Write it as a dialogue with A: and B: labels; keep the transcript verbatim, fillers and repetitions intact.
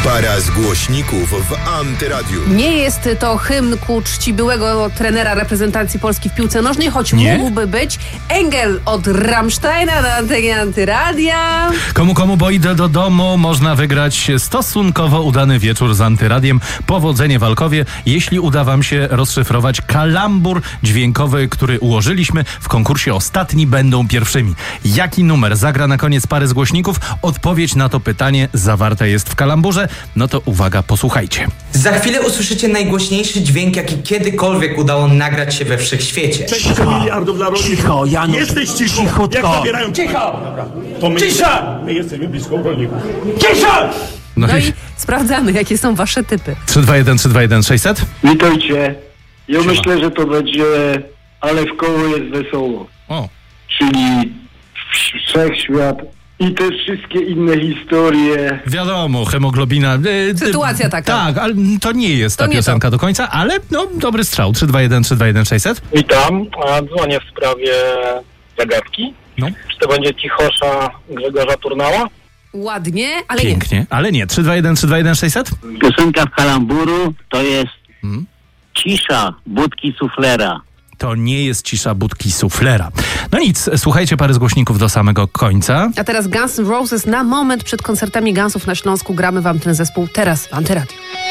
A: Para z głośników w Antyradiu.
B: Nie jest to hymn ku czci byłego trenera reprezentacji Polski w piłce nożnej, choć
C: Nie?
B: mógłby być. Engel od Rammsteina na antenie Antyradia.
C: Komu komu, bo idę do domu, można wygrać stosunkowo udany wieczór z Antyradiem. Powodzenie w Alkowie, jeśli uda wam się rozszyfrować kalambur dźwiękowy, który ułożyliśmy w konkursie Ostatni będą pierwszymi. Jaki numer zagra na koniec pary z głośników? Odpowiedź na to pytanie zawarta jest w kalamburze. No to uwaga, posłuchajcie.
D: Za chwilę usłyszycie najgłośniejszy dźwięk, jaki kiedykolwiek udało nagrać się we wszechświecie.
E: sześć miliardów dla rolników.
F: Cicho, Janusz.
E: Jesteś cicho.
F: Cichutko.
E: Jak zabierają... Cicho! To my, Cisza! My jesteśmy blisko rolników. Cisza!
C: No,
B: No
C: i
B: i sprawdzamy, jakie są wasze typy.
C: trzy dwa jeden trzy dwa jeden sześćset.
G: Witajcie. Ja
C: Siema.
G: myślę, że to będzie Ale w koło jest wesoło.
C: O,
G: Czyli wszechświat i te wszystkie inne historie.
C: wiadomo, hemoglobina. y, y,
B: Sytuacja taka.
C: Tak, ale to nie jest ta
B: To nie
C: piosenka
B: to.
C: do końca, ale no dobry strzał. trzy dwa jeden trzy dwa jeden sześćset.
H: Witam, a dzwonię w sprawie zagadki.
C: No.
H: Czy to będzie Cichosza Grzegorza Turnała?
B: Ładnie, ale nie.
C: Pięknie, ale nie. trzy dwa jeden trzy dwa jeden sześćset.
F: Piosenka w kalamburu to jest
C: Hmm?
F: Cisza budki suflera.
C: To nie jest cisza budki suflera. No nic, słuchajcie pary z głośników do samego końca.
B: A teraz Guns N' Roses. Na moment przed koncertami Gunsów na Śląsku gramy wam ten zespół teraz w Antyradiu.